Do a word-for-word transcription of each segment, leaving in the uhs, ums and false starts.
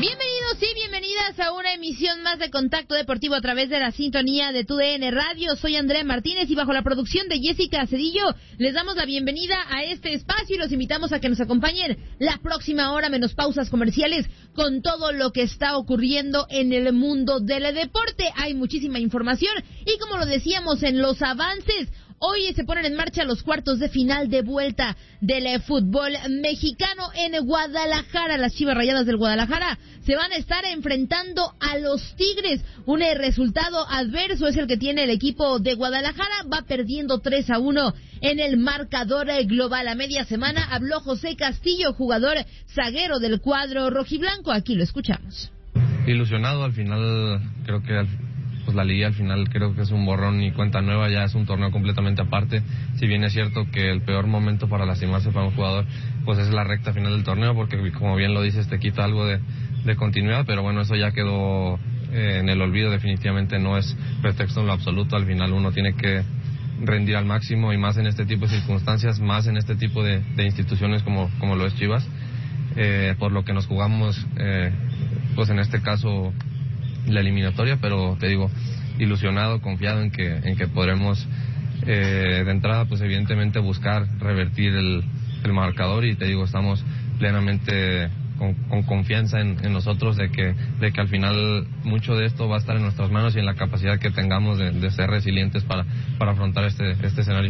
Bienvenidos y bienvenidas a una emisión más de Contacto Deportivo a través de la sintonía de Tu D N Radio. Soy Andrea Martínez y bajo la producción de Jessica Cedillo les damos la bienvenida a este espacio y los invitamos a que nos acompañen la próxima hora menos pausas comerciales con todo lo que está ocurriendo en el mundo del deporte. Hay muchísima información y como lo decíamos en los avances, hoy se ponen en marcha los cuartos de final de vuelta del fútbol mexicano en Guadalajara. Las Chivas Rayadas del Guadalajara se van a estar enfrentando a los Tigres. Un resultado adverso es el que tiene el equipo de Guadalajara. Va perdiendo tres a uno en el marcador global. A media semana habló José Castillo, jugador zaguero del cuadro rojiblanco. Aquí lo escuchamos. Ilusionado, al final creo que al pues la liga al final creo que es un borrón y cuenta nueva, ya es un torneo completamente aparte. Si bien es cierto que el peor momento para lastimarse para un jugador pues es la recta final del torneo, porque como bien lo dices te quita algo de, de continuidad, pero bueno, eso ya quedó eh, en el olvido. Definitivamente no es pretexto en lo absoluto. Al final uno tiene que rendir al máximo y más en este tipo de circunstancias, más en este tipo de, de instituciones como, como lo es Chivas, eh, por lo que nos jugamos eh, pues en este caso la eliminatoria, pero te digo, ilusionado, confiado en que en que podremos eh, de entrada pues evidentemente buscar revertir el, el marcador, y te digo, estamos plenamente con, con confianza en, en nosotros de que de que al final mucho de esto va a estar en nuestras manos y en la capacidad que tengamos de, de ser resilientes para, para afrontar este, este escenario.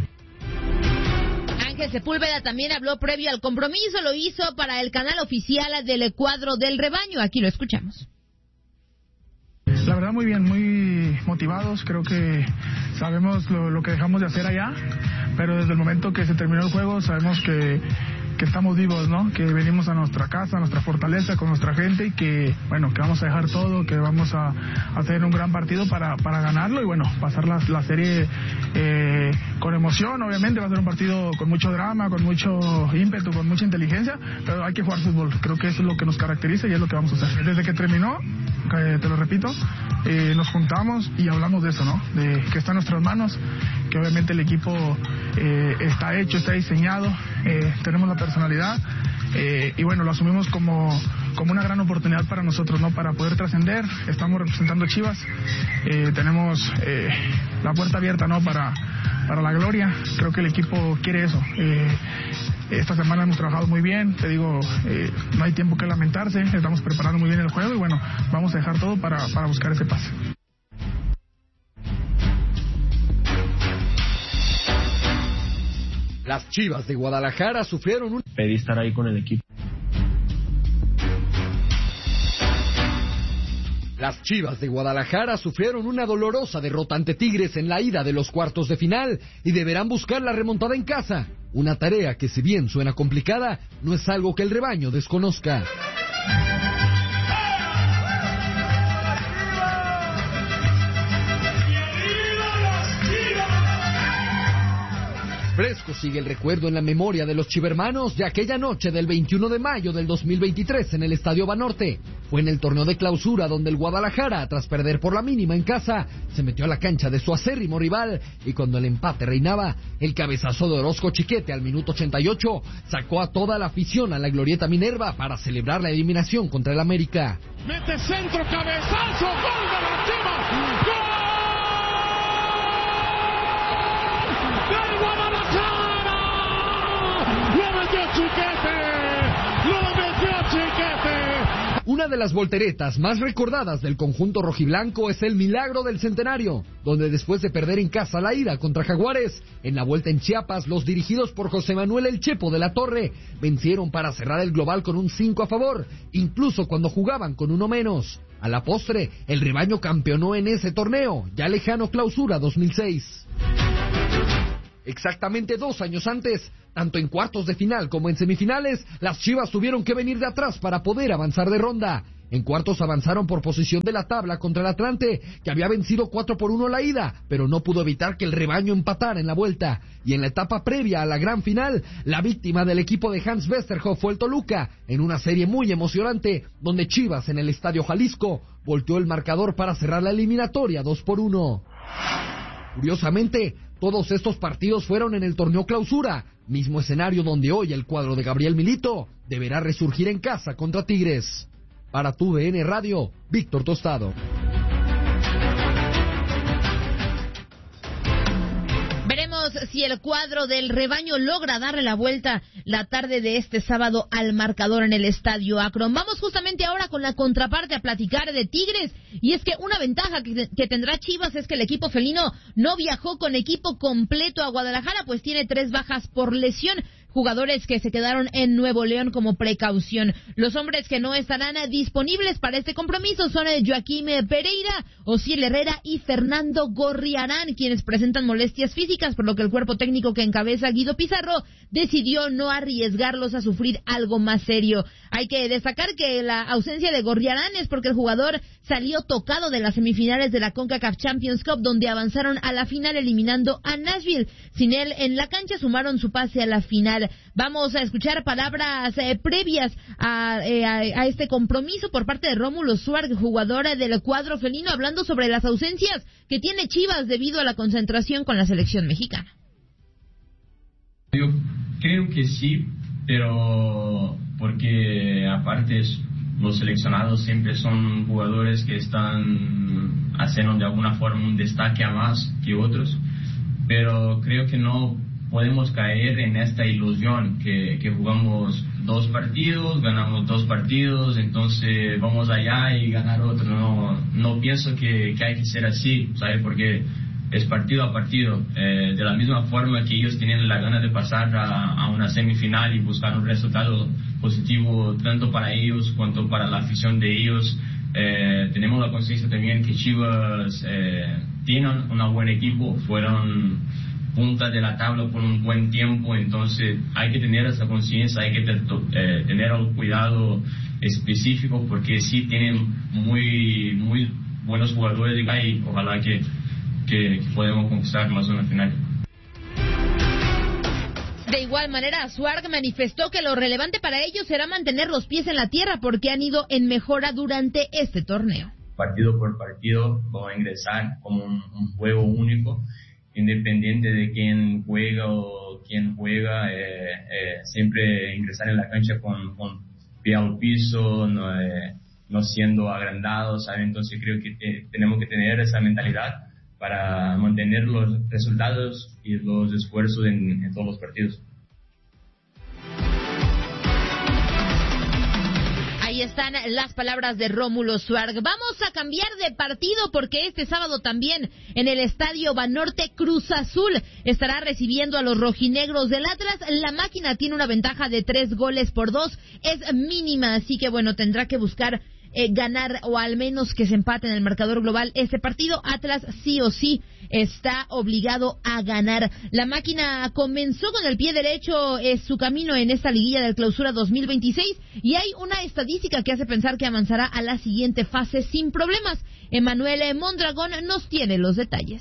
Ángel Sepúlveda también habló previo al compromiso, lo hizo para el canal oficial del cuadro del rebaño. Aquí lo escuchamos. La verdad muy bien, muy motivados, creo que sabemos lo, lo que dejamos de hacer allá, pero desde el momento que se terminó el juego sabemos que, que estamos vivos, ¿no? Que venimos a nuestra casa, a nuestra fortaleza, con nuestra gente, y que, bueno, que vamos a dejar todo, que vamos a, a hacer un gran partido para, para ganarlo y, bueno, pasar la, la serie eh, con emoción. Obviamente va a ser un partido con mucho drama, con mucho ímpetu, con mucha inteligencia, pero hay que jugar fútbol. Creo que eso es lo que nos caracteriza y es lo que vamos a hacer. Desde que terminó, eh, te lo repito, eh, nos juntamos y hablamos de eso, ¿no? De que está en nuestras manos, que obviamente el equipo eh, está hecho, está diseñado, eh, tenemos la personalidad, eh, y bueno, lo asumimos como, como una gran oportunidad para nosotros, ¿no? Para poder trascender. Estamos representando a Chivas, eh, tenemos eh, la puerta abierta, ¿no? Para, para la gloria. Creo que el equipo quiere eso. Eh, esta semana hemos trabajado muy bien, te digo, eh, no hay tiempo que lamentarse, estamos preparando muy bien el juego y, bueno, vamos a dejar todo para, para buscar ese pase. Las Chivas de Guadalajara sufrieron un... Pedí estar ahí con el equipo. Las Chivas de Guadalajara sufrieron una dolorosa derrota ante Tigres en la ida de los cuartos de final y deberán buscar la remontada en casa. Una tarea que, si bien suena complicada, no es algo que el rebaño desconozca. Fresco sigue el recuerdo en la memoria de los chivermanos de aquella noche del veintiuno de mayo del dos mil veintitrés en el Estadio Banorte. Fue en el torneo de clausura donde el Guadalajara, tras perder por la mínima en casa, se metió a la cancha de su acérrimo rival y cuando el empate reinaba, el cabezazo de Orozco Chiquete al minuto ochenta y ocho sacó a toda la afición a la Glorieta Minerva para celebrar la eliminación contra el América. Mete centro, cabezazo, gol de la Chivas, ¡gol! ¡Del Guadalajara! ¡Lo metió Chiquete! ¡Lo metió Chiquete! Una de las volteretas más recordadas del conjunto rojiblanco es el milagro del Centenario, donde después de perder en casa la ida contra Jaguares, en la vuelta en Chiapas, los dirigidos por José Manuel El Chepo de la Torre vencieron para cerrar el global con un cinco a favor, incluso cuando jugaban con uno menos. A la postre, el rebaño campeonó en ese torneo, ya lejano clausura dos mil seis. Exactamente dos años antes, tanto en cuartos de final como en semifinales, las Chivas tuvieron que venir de atrás para poder avanzar de ronda. En cuartos avanzaron por posición de la tabla contra el Atlante, que había vencido cuatro por uno la ida, pero no pudo evitar que el rebaño empatara en la vuelta. Y en la etapa previa a la gran final, la víctima del equipo de Hans Westerhoff fue el Toluca, en una serie muy emocionante, donde Chivas en el Estadio Jalisco volteó el marcador para cerrar la eliminatoria dos por uno. Curiosamente, todos estos partidos fueron en el torneo clausura, mismo escenario donde hoy el cuadro de Gabriel Milito deberá resurgir en casa contra Tigres. Para tu D N Radio, Víctor Tostado. Veremos si el cuadro del rebaño logra darle la vuelta la tarde de este sábado al marcador en el Estadio Akron. Vamos justamente ahora con la contraparte a platicar de Tigres, y es que una ventaja que, que tendrá Chivas es que el equipo felino no viajó con equipo completo a Guadalajara, pues tiene tres bajas por lesión, jugadores que se quedaron en Nuevo León como precaución. Los hombres que no estarán disponibles para este compromiso son Joaquín Pereira, Osiel Herrera y Fernando Gorriarán, quienes presentan molestias físicas, por lo que el cuerpo técnico que encabeza Guido Pizarro decidió no arriesgarlos a sufrir algo más serio. Hay que destacar que la ausencia de Gorriarán es porque el jugador salió tocado de las semifinales de la CONCACAF Champions Cup, donde avanzaron a la final eliminando a Nashville. Sin él en la cancha sumaron su pase a la final. Vamos a escuchar palabras eh, previas a, eh, a, a este compromiso por parte de Rómulo Suárez, jugador del cuadro felino, hablando sobre las ausencias que tiene Chivas debido a la concentración con la selección mexicana. Yo creo que sí, pero porque aparte los seleccionados siempre son jugadores que están haciendo de alguna forma un destaque a más que otros, pero creo que no podemos caer en esta ilusión que, que jugamos dos partidos, ganamos dos partidos, entonces vamos allá y ganar otro. No, no pienso que, que hay que ser así, ¿sabes? Porque es partido a partido. Eh, de la misma forma que ellos tienen la gana de pasar a, a una semifinal y buscar un resultado positivo tanto para ellos cuanto para la afición de ellos. Eh, tenemos la conciencia también que Chivas eh, tienen un buen equipo, fueron punta de la tabla por un buen tiempo, entonces hay que tener esa conciencia, hay que eh, tener el cuidado específico, porque sí tienen muy muy buenos jugadores y ojalá que, que, que podamos conquistar más una final. De igual manera, Suárez manifestó que lo relevante para ellos será mantener los pies en la tierra porque han ido en mejora durante este torneo. Partido por partido vamos a ingresar como un, un juego único, independiente de quién juega o quién juega, eh, eh, siempre ingresar en la cancha con, con pie al piso, no, eh, no siendo agrandados, ¿sabe? Entonces creo que te, tenemos que tener esa mentalidad para mantener los resultados y los esfuerzos en, en todos los partidos. Ahí están las palabras de Rómulo Suárez. Vamos a cambiar de partido porque este sábado también en el Estadio Banorte Cruz Azul estará recibiendo a los rojinegros del Atlas. La máquina tiene una ventaja de tres goles por dos, es mínima, así que bueno, tendrá que buscar Eh, ganar o al menos que se empate en el marcador global este partido. Atlas sí o sí está obligado a ganar. La máquina comenzó con el pie derecho eh, su camino en esta liguilla del Clausura dos mil veintiséis y hay una estadística que hace pensar que avanzará a la siguiente fase sin problemas. Emanuel Mondragón nos tiene los detalles.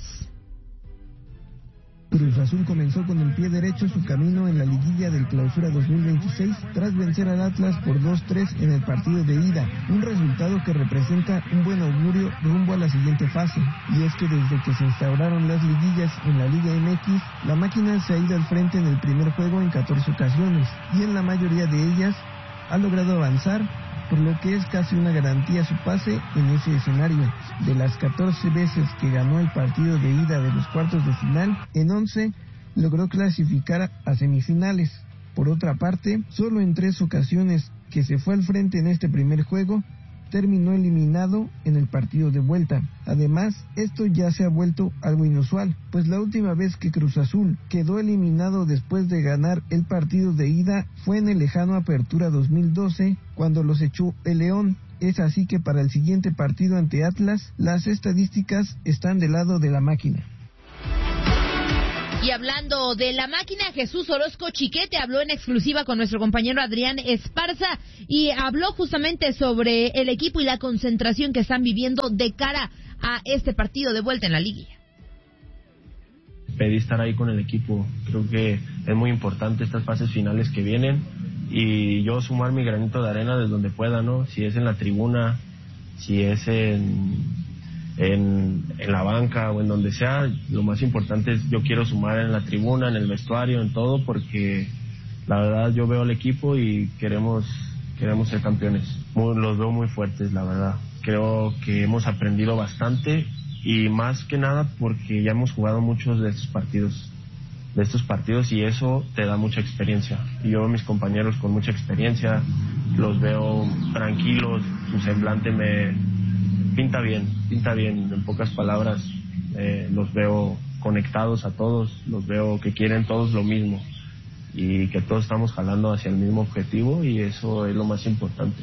Cruz Azul comenzó con el pie derecho su camino en la liguilla del Clausura dos mil veintiséis tras vencer al Atlas por dos tres en el partido de ida, un resultado que representa un buen augurio rumbo a la siguiente fase. Y es que desde que se instauraron las liguillas en la Liga M X, la máquina se ha ido al frente en el primer juego en catorce ocasiones y en la mayoría de ellas ha logrado avanzar, por lo que es casi una garantía su pase en ese escenario. De las catorce veces que ganó el partido de ida de los cuartos de final, en once logró clasificar a semifinales. Por otra parte, solo en tres ocasiones que se fue al frente en este primer juego, terminó eliminado en el partido de vuelta. Además, esto ya se ha vuelto algo inusual, pues la última vez que Cruz Azul quedó eliminado después de ganar el partido de ida fue en el lejano Apertura dos mil doce, cuando los echó el León. Es así que para el siguiente partido ante Atlas, las estadísticas están del lado de la máquina. Y hablando de la máquina, Jesús Orozco Chiquete habló en exclusiva con nuestro compañero Adrián Esparza y habló justamente sobre el equipo y la concentración que están viviendo de cara a este partido de vuelta en la liguilla. Pedí estar ahí con el equipo, creo que es muy importante estas fases finales que vienen y yo sumar mi granito de arena desde donde pueda, ¿no? Si es en la tribuna, si es en... En, en la banca o en donde sea, lo más importante es yo quiero sumar en la tribuna, en el vestuario, en todo, porque la verdad yo veo al equipo y queremos queremos ser campeones. Muy, los veo muy fuertes, la verdad. Creo que hemos aprendido bastante y más que nada porque ya hemos jugado muchos de estos partidos, de estos partidos y eso te da mucha experiencia. Y yo, mis compañeros con mucha experiencia, los veo tranquilos, su semblante me pinta bien, pinta bien, en pocas palabras, eh, los veo conectados a todos, los veo que quieren todos lo mismo y que todos estamos jalando hacia el mismo objetivo y eso es lo más importante.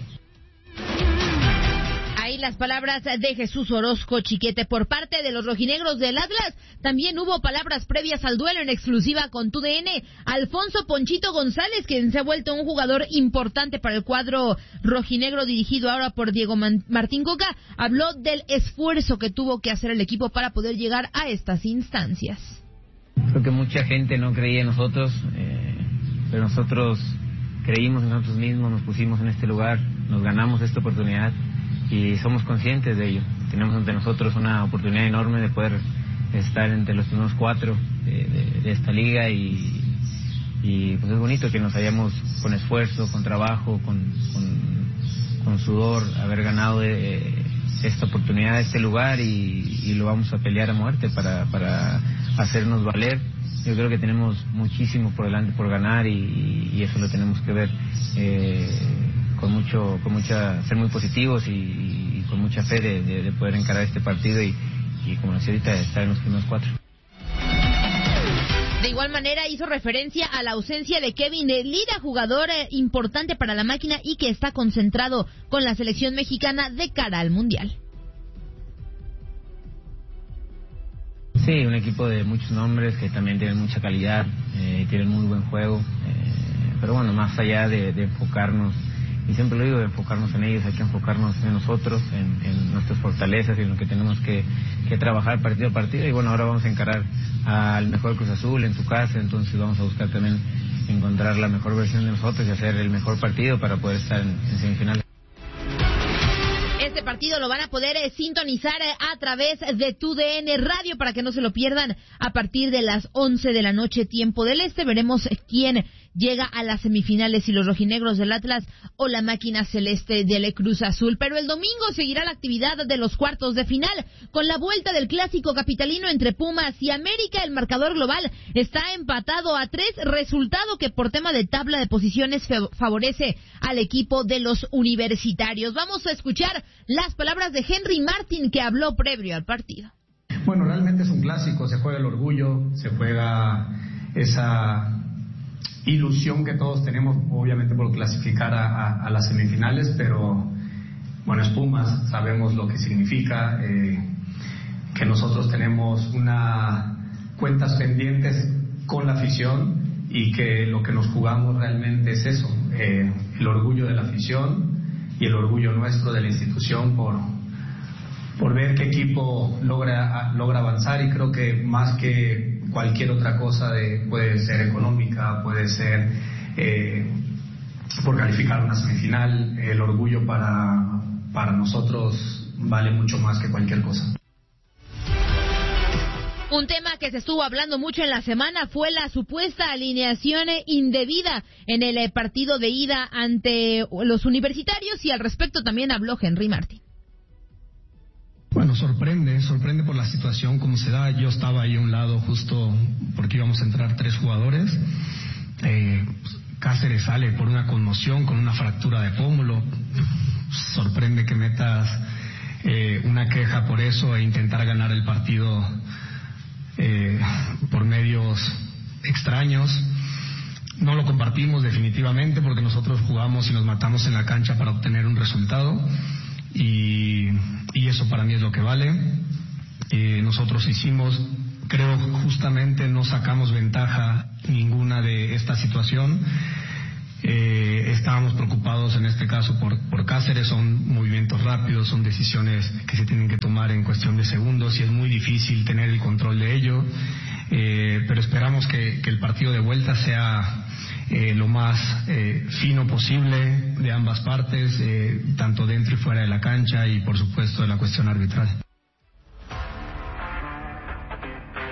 Ahí las palabras de Jesús Orozco Chiquete por parte de los rojinegros del Atlas. También hubo palabras previas al duelo en exclusiva con tu D N. Alfonso Ponchito González, quien se ha vuelto un jugador importante para el cuadro rojinegro dirigido ahora por Diego Man- Martín Coca, habló del esfuerzo que tuvo que hacer el equipo para poder llegar a estas instancias. Creo que mucha gente no creía en nosotros, eh, pero nosotros creímos en nosotros mismos, nos pusimos en este lugar, nos ganamos esta oportunidad y somos conscientes de ello. Tenemos ante nosotros una oportunidad enorme de poder estar entre los primeros cuatro de, de, de esta liga y, y pues es bonito que nos hayamos con esfuerzo, con trabajo, con, con, con sudor, haber ganado eh, esta oportunidad, este lugar y, y lo vamos a pelear a muerte para, para hacernos valer. Yo creo que tenemos muchísimo por delante por ganar y, y eso lo tenemos que ver eh, con mucho, con mucha, ser muy positivos y, y con mucha fe de, de, de poder encarar este partido y, y como decía ahorita, estar en los primeros cuatro. De igual manera hizo referencia a la ausencia de Kevin Lira, jugador eh, importante para la máquina y que está concentrado con la selección mexicana de cara al Mundial. Sí, un equipo de muchos nombres que también tienen mucha calidad, eh, tienen muy buen juego, eh, pero bueno, más allá de, de enfocarnos, y siempre lo digo, de enfocarnos en ellos, hay que enfocarnos en nosotros, en, en nuestras fortalezas y en lo que tenemos que, que trabajar partido a partido, y bueno, ahora vamos a encarar al mejor Cruz Azul en su casa, entonces vamos a buscar también encontrar la mejor versión de nosotros y hacer el mejor partido para poder estar en, en semifinales. Este partido lo van a poder eh, sintonizar eh, a través de tu D N Radio para que no se lo pierdan a partir de las once de la noche, tiempo del este. Veremos eh, quién llega a las semifinales, si los rojinegros del Atlas o la máquina celeste del Cruz Azul. Pero el domingo seguirá la actividad de los cuartos de final con la vuelta del clásico capitalino entre Pumas y América. El marcador global está empatado a tres, resultado que por tema de tabla de posiciones favorece al equipo de los universitarios. Vamos a escuchar las palabras de Henry Martin, que habló previo al partido. Bueno, realmente es un clásico, se juega el orgullo, se juega esa ilusión que todos tenemos, obviamente por clasificar a, a, a las semifinales, pero bueno, es Pumas, sabemos lo que significa, eh, que nosotros tenemos una cuentas pendientes con la afición y que lo que nos jugamos realmente es eso, eh, el orgullo de la afición y el orgullo nuestro de la institución por, por ver qué equipo logra, logra avanzar, y creo que más que cualquier otra cosa, de, puede ser económica, puede ser eh, por calificar una semifinal, el orgullo para, para nosotros vale mucho más que cualquier cosa. Un tema que se estuvo hablando mucho en la semana fue la supuesta alineación indebida en el partido de ida ante los universitarios, y al respecto también habló Henry Martin. Bueno, sorprende, sorprende por la situación como se da. Yo estaba ahí a un lado justo porque íbamos a entrar tres jugadores. Eh, Cáceres sale por una conmoción con una fractura de pómulo. Sorprende que metas eh, una queja por eso e intentar ganar el partido eh, por medios extraños. No lo compartimos definitivamente porque nosotros jugamos y nos matamos en la cancha para obtener un resultado. Y, y eso para mí es lo que vale. Eh, nosotros hicimos, creo justamente no sacamos ventaja ninguna de esta situación. Eh, estábamos preocupados en este caso por, por Cáceres, son movimientos rápidos, son decisiones que se tienen que tomar en cuestión de segundos y es muy difícil tener el control de ello. Eh, pero esperamos que, que el partido de vuelta sea Eh, lo más eh, fino posible de ambas partes, eh, tanto dentro y fuera de la cancha, y por supuesto de la cuestión arbitral.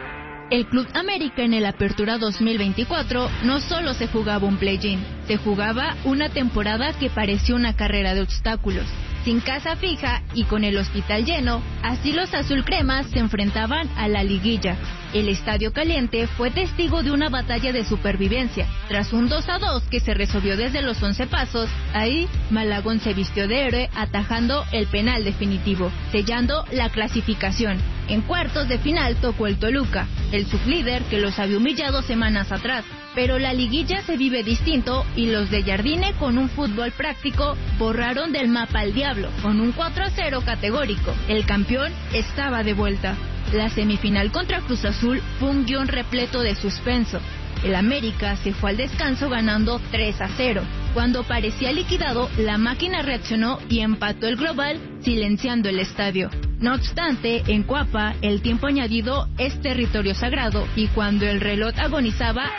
El Club América en el Apertura dos mil veinticuatro no solo se jugaba un play-in, se jugaba una temporada que pareció una carrera de obstáculos. Sin casa fija y con el hospital lleno, así los azulcremas se enfrentaban a la liguilla. El Estadio Caliente fue testigo de una batalla de supervivencia. Tras un dos a dos que se resolvió desde los once pasos, ahí Malagón se vistió de héroe atajando el penal definitivo, sellando la clasificación. En cuartos de final tocó el Toluca, el sublíder que los había humillado semanas atrás. Pero la liguilla se vive distinto y los de Jardine, con un fútbol práctico, borraron del mapa al diablo, con un cuatro a cero categórico. El campeón estaba de vuelta. La semifinal contra Cruz Azul fue un guión repleto de suspenso. El América se fue al descanso ganando tres a cero. Cuando parecía liquidado, la máquina reaccionó y empató el global, silenciando el estadio. No obstante, en Cuapa, el tiempo añadido es territorio sagrado y cuando el reloj agonizaba,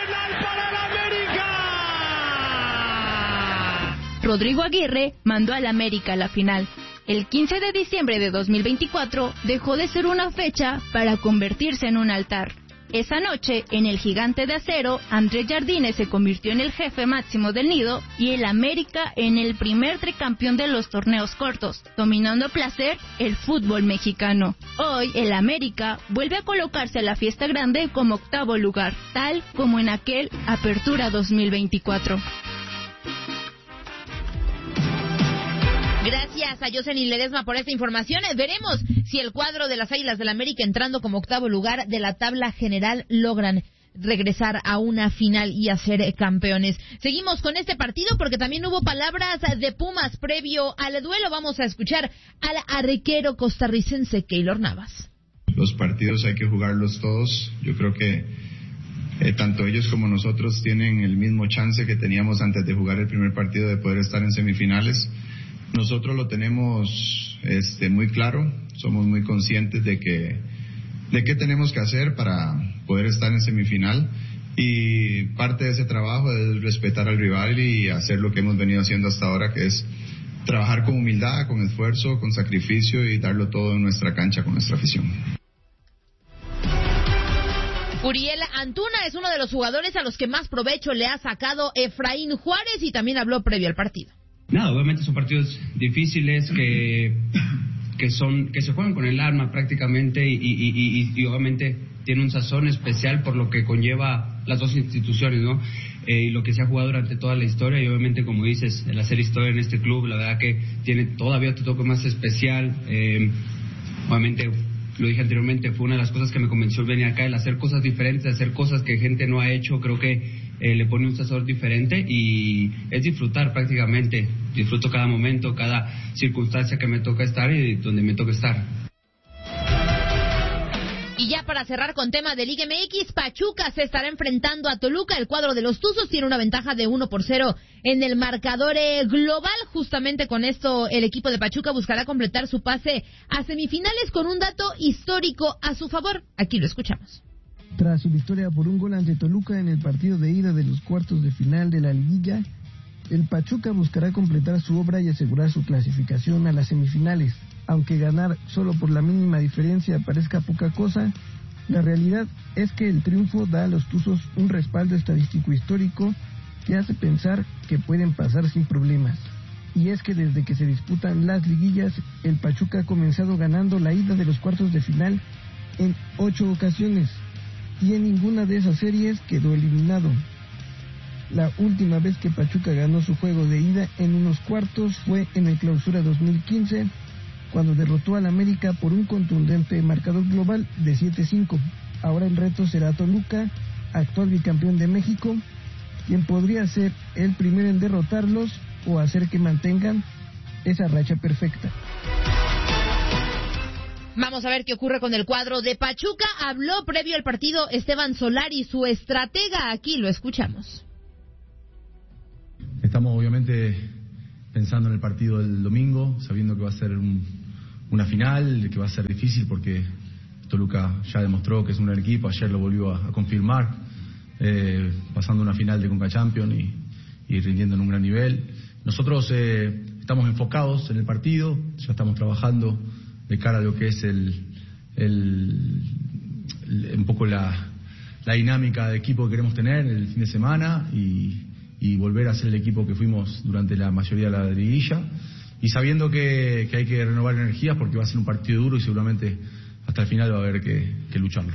Rodrigo Aguirre mandó al América a la final. El quince de diciembre de dos mil veinticuatro dejó de ser una fecha para convertirse en un altar. Esa noche, en el Gigante de Acero, Andrés Jardine se convirtió en el jefe máximo del nido y el América en el primer tricampeón de los torneos cortos, dominando a placer el fútbol mexicano. Hoy, el América vuelve a colocarse a la fiesta grande como octavo lugar, tal como en aquel Apertura dos mil veinticuatro. Gracias a Jocelyn Ledesma por esta información. Veremos si el cuadro de las Águilas del América, entrando como octavo lugar de la tabla general, logran regresar a una final y a ser campeones. Seguimos con este partido porque también hubo palabras de Pumas previo al duelo. Vamos a escuchar al arquero costarricense Keylor Navas. Los partidos hay que jugarlos todos. Yo creo que eh, tanto ellos como nosotros tienen el mismo chance que teníamos antes de jugar el primer partido de poder estar en semifinales. Nosotros lo tenemos este, muy claro, somos muy conscientes de que de qué tenemos que hacer para poder estar en semifinal y parte de ese trabajo es respetar al rival y hacer lo que hemos venido haciendo hasta ahora, que es trabajar con humildad, con esfuerzo, con sacrificio y darlo todo en nuestra cancha con nuestra afición. Uriel Antuna es uno de los jugadores a los que más provecho le ha sacado Efraín Juárez y también habló previo al partido. Nada, obviamente son partidos difíciles que que son que se juegan con el alma prácticamente y, y, y, y obviamente tiene un sazón especial por lo que conlleva las dos instituciones, ¿no? Eh, y lo que se ha jugado durante toda la historia y obviamente, como dices, el hacer historia en este club, la verdad que tiene todavía otro toque más especial. Eh, obviamente, lo dije anteriormente, fue una de las cosas que me convenció el venir acá, el hacer cosas diferentes, hacer cosas que gente no ha hecho. Creo que eh, le pone un sazón diferente y es disfrutar prácticamente. Disfruto cada momento, cada circunstancia que me toca estar y donde me toca estar. Y ya para cerrar con tema de Liga M X, Pachuca se estará enfrentando a Toluca. El cuadro de los Tuzos tiene una ventaja de uno por cero en el marcador global. Justamente con esto, el equipo de Pachuca buscará completar su pase a semifinales con un dato histórico a su favor. Aquí lo escuchamos. Tras su victoria por un gol ante Toluca en el partido de ida de los cuartos de final de la liguilla, el Pachuca buscará completar su obra y asegurar su clasificación a las semifinales. Aunque ganar solo por la mínima diferencia parezca poca cosa, la realidad es que el triunfo da a los Tuzos un respaldo estadístico histórico que hace pensar que pueden pasar sin problemas. Y es que desde que se disputan las liguillas, el Pachuca ha comenzado ganando la ida de los cuartos de final en ocho ocasiones, y en ninguna de esas series quedó eliminado. La última vez que Pachuca ganó su juego de ida en unos cuartos fue en el Clausura dos mil quince, cuando derrotó al América por un contundente marcador global de siete cinco. Ahora el reto será Toluca, actual bicampeón de México, quien podría ser el primero en derrotarlos o hacer que mantengan esa racha perfecta. Vamos a ver qué ocurre con el cuadro de Pachuca. Habló previo al partido Esteban Solari, su estratega. Aquí lo escuchamos. Estamos obviamente pensando en el partido del domingo, sabiendo que va a ser un, una final, que va a ser difícil porque Toluca ya demostró que es un gran equipo, ayer lo volvió a, a confirmar, eh, pasando una final de Conca Champions y, y rindiendo en un gran nivel. Nosotros eh, estamos enfocados en el partido, ya estamos trabajando de cara a lo que es el, el, el un poco la, la dinámica de equipo que queremos tener el fin de semana y, y volver a ser el equipo que fuimos durante la mayoría de la liguilla. Y sabiendo que, que hay que renovar energías porque va a ser un partido duro y seguramente hasta el final va a haber que, que lucharlo.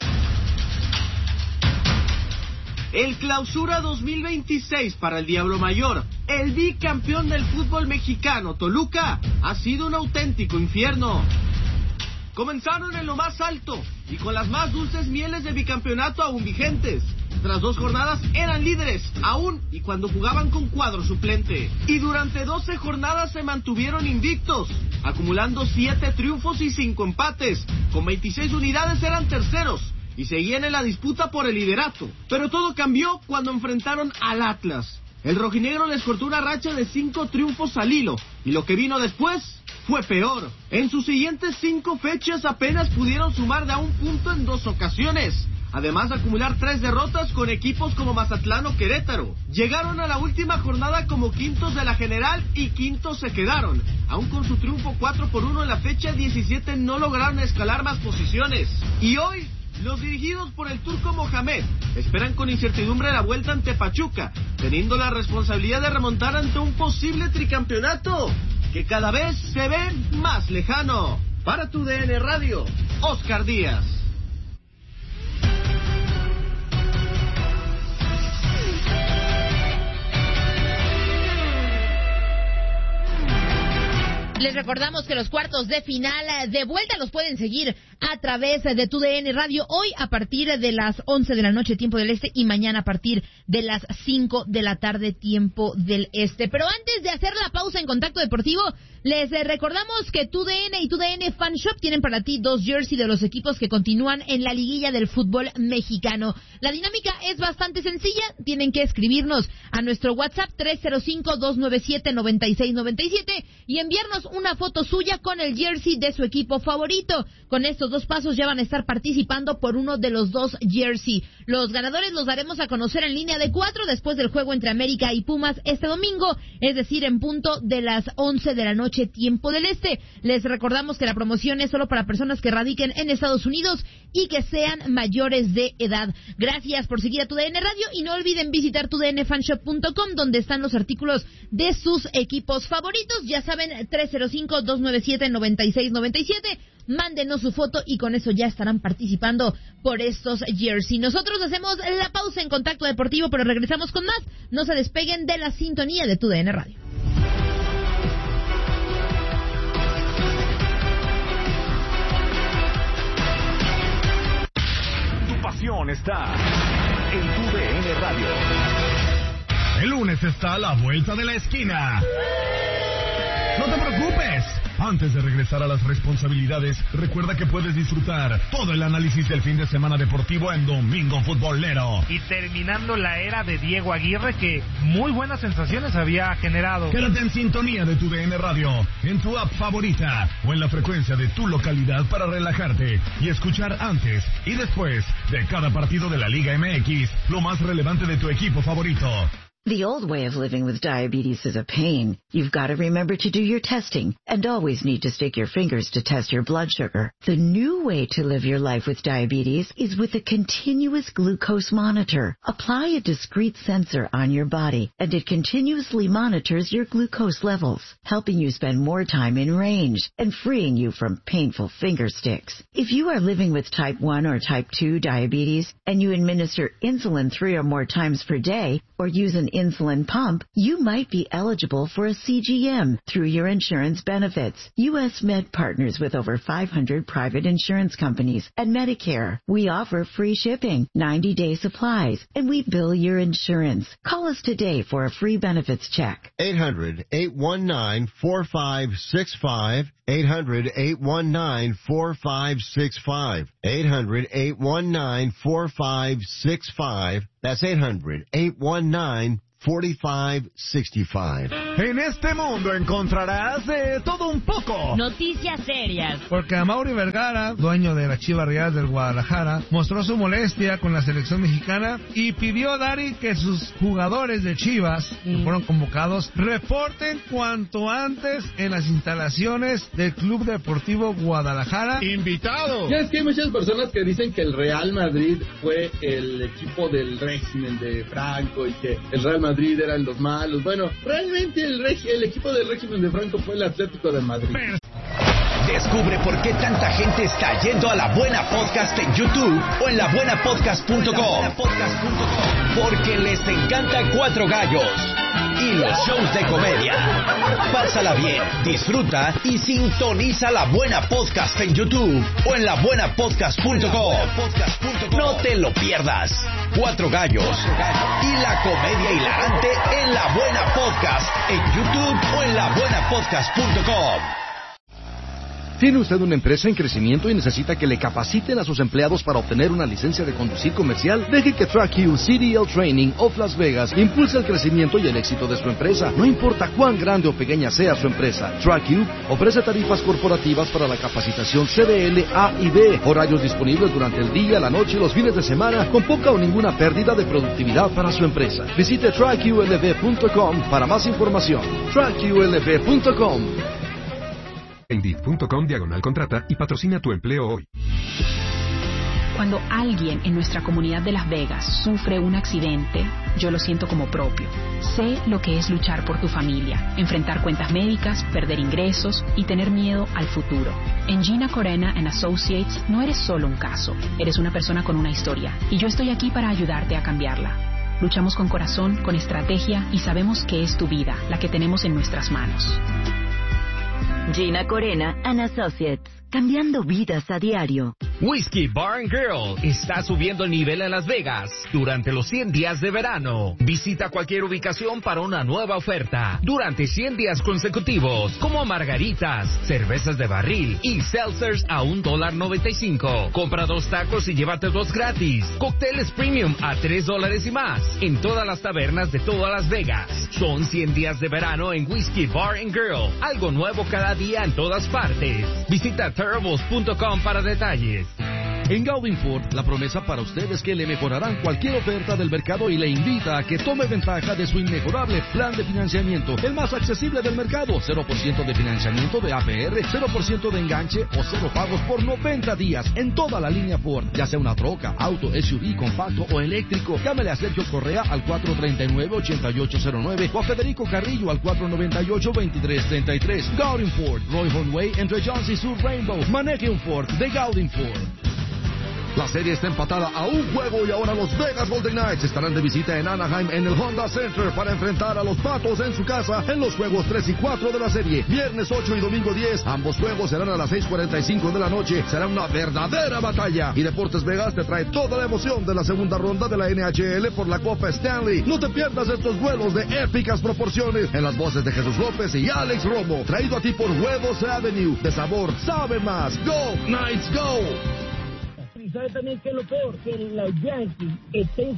El Clausura dos mil veintiséis para el Diablo Mayor, el bicampeón del fútbol mexicano, Toluca, ha sido un auténtico infierno. Comenzaron en lo más alto y con las más dulces mieles de bicampeonato aún vigentes. Tras dos jornadas eran líderes, aún y cuando jugaban con cuadro suplente. Y durante doce jornadas se mantuvieron invictos, acumulando siete triunfos y cinco empates. Con veintiséis unidades eran terceros y seguían en la disputa por el liderato. Pero todo cambió cuando enfrentaron al Atlas. El rojinegro les cortó una racha de cinco triunfos al hilo, y lo que vino después fue peor. En sus siguientes cinco fechas apenas pudieron sumar de a un punto en dos ocasiones, además de acumular tres derrotas con equipos como Mazatlán o Querétaro. Llegaron a la última jornada como quintos de la general y quintos se quedaron. Aún con su triunfo cuatro por uno en la fecha diecisiete no lograron escalar más posiciones. Y hoy, los dirigidos por el turco Mohamed esperan con incertidumbre la vuelta ante Pachuca, teniendo la responsabilidad de remontar ante un posible tricampeonato que cada vez se ve más lejano. Para tu D N Radio, Oscar Díaz. Les recordamos que los cuartos de final de vuelta los pueden seguir a través de tu D N Radio hoy a partir de las once de la noche, tiempo del este, y mañana a partir de las cinco de la tarde, tiempo del este. Pero antes de hacer la pausa en Contacto Deportivo, les recordamos que tu D N y tu D N Fan Shop tienen para ti dos jerseys de los equipos que continúan en la liguilla del fútbol mexicano. La dinámica es bastante sencilla, tienen que escribirnos a nuestro WhatsApp tres cero cinco, dos nueve siete, nueve seis nueve siete y enviarnos una foto suya con el jersey de su equipo favorito. Con estos dos pasos ya van a estar participando por uno de los dos jersey. Los ganadores los daremos a conocer en línea de cuatro después del juego entre América y Pumas este domingo, es decir, en punto de las once de la noche, tiempo del este. Les recordamos que la promoción es solo para personas que radiquen en Estados Unidos y que sean mayores de edad. Gracias por seguir a tu D N Radio y no olviden visitar tu d n fan shop punto com, donde están los artículos de sus equipos favoritos. Ya saben, tres cero cinco, dos nueve siete, nueve seis nueve siete. Mándenos su foto y con eso ya estarán participando por estos jerseys. Nosotros hacemos la pausa en Contacto Deportivo, pero regresamos con más. No se despeguen de la sintonía de tu D N Radio. Tu pasión está en tu D N Radio. El lunes está a la vuelta de la esquina. No te preocupes. Antes de regresar a las responsabilidades, recuerda que puedes disfrutar todo el análisis del fin de semana deportivo en Domingo Futbolero. Y terminando la era de Diego Aguirre, que muy buenas sensaciones había generado. Quédate en sintonía de tu D N Radio, en tu app favorita o en la frecuencia de tu localidad para relajarte y escuchar antes y después de cada partido de la Liga M X lo más relevante de tu equipo favorito. The old way of living with diabetes is a pain. You've got to remember to do your testing and always need to stick your fingers to test your blood sugar. The new way to live your life with diabetes is with a continuous glucose monitor. Apply a discrete sensor on your body and it continuously monitors your glucose levels, helping you spend more time in range and freeing you from painful finger sticks. If you are living with type one or type two diabetes and you administer insulin three or more times per day or use an insulin pump, you might be eligible for a C G M through your insurance benefits. U S Med partners with over five hundred private insurance companies and Medicare. We offer free shipping, ninety-day supplies, and we bill your insurance. Call us today for a free benefits check. eight hundred, eight one nine, four five six five. eight hundred, eight one nine, four five six five. eight hundred, eight one nine, four five six five. That's eight hundred, eight one nine, forty-five sixty-five. En este mundo encontrarás de todo un poco. Noticias serias. Porque Amaury Vergara, dueño de la Chivas Rayadas del Guadalajara, mostró su molestia con la selección mexicana y pidió a Dari que sus jugadores de Chivas, que fueron convocados, reporten cuanto antes en las instalaciones del Club Deportivo Guadalajara. ¡Invitado! Ya es que hay muchas personas que dicen que el Real Madrid fue el equipo del régimen de Franco y que el Real Madrid eran los malos. Bueno, realmente el, reg- el equipo del régimen de Franco fue el Atlético de Madrid. Descubre por qué tanta gente está yendo a La Buena Podcast en YouTube o en la buena podcast punto com. Porque les encanta Cuatro Gallos y los shows de comedia. Pásala bien, disfruta y sintoniza La Buena Podcast en YouTube o en la buena podcast punto com. No te lo pierdas. Cuatro Gallos y la comedia hilarante en La Buena Podcast en YouTube o en la buena podcast punto com. ¿Tiene usted una empresa en crecimiento y necesita que le capaciten a sus empleados para obtener una licencia de conducir comercial? Deje que TrackU C D L Training of Las Vegas impulse el crecimiento y el éxito de su empresa. No importa cuán grande o pequeña sea su empresa, TrackU ofrece tarifas corporativas para la capacitación C D L A y B, horarios disponibles durante el día, la noche y los fines de semana, con poca o ninguna pérdida de productividad para su empresa. Visite track U L V punto com para más información. track U L V punto com. Indeed.com diagonal contrata y patrocina tu empleo hoy. Cuando alguien en nuestra comunidad de Las Vegas sufre un accidente, yo lo siento como propio. Sé lo que es luchar por tu familia, enfrentar cuentas médicas, perder ingresos y tener miedo al futuro. En Gina Corena and Associates no eres solo un caso, eres una persona con una historia y yo estoy aquí para ayudarte a cambiarla. Luchamos con corazón, con estrategia y sabemos que es tu vida la que tenemos en nuestras manos. Gina Corena and Associates, cambiando vidas a diario. Whiskey Bar and Grill está subiendo el nivel en Las Vegas durante los cien días de verano. Visita cualquier ubicación para una nueva oferta durante cien días consecutivos, como margaritas, cervezas de barril y seltzers a un dólar noventa y cinco. Compra dos tacos y llévate dos gratis. Cócteles premium a tres dólares y más en todas las tabernas de toda Las Vegas. Son cien días de verano en Whiskey Bar and Grill. Algo nuevo cada día en todas partes. Visita terribles punto com para detalles. En Gaudin Ford, la promesa para usted es que le mejorarán cualquier oferta del mercado y le invita a que tome ventaja de su inmejorable plan de financiamiento, el más accesible del mercado. cero por ciento de financiamiento de A P R, cero por ciento de enganche o cero pagos por noventa días en toda la línea Ford, ya sea una troca, auto, S U V, compacto o eléctrico. Llámele a Sergio Correa al cuatro tres nueve, ocho ocho cero nueve o a Federico Carrillo al cuatro nueve ocho, dos tres tres tres. Gaudin Ford, Roy Honway, entre Johns y Sur Rainbow. Maneje un Ford de Gaudin Ford. La serie está empatada a un juego y ahora los Vegas Golden Knights estarán de visita en Anaheim en el Honda Center para enfrentar a los Patos en su casa en los juegos tres y cuatro de la serie. Viernes ocho y domingo diez. Ambos juegos serán a las seis cuarenta y cinco de la noche. Será una verdadera batalla. Y Deportes Vegas te trae toda la emoción de la segunda ronda de la N H L por la Copa Stanley. No te pierdas estos duelos de épicas proporciones en las voces de Jesús López y Alex Romo. Traído a ti por Huevos Avenue. De sabor, sabe más. Go Knights, go. ¿Sabe también qué es lo peor? Que los Yankees estén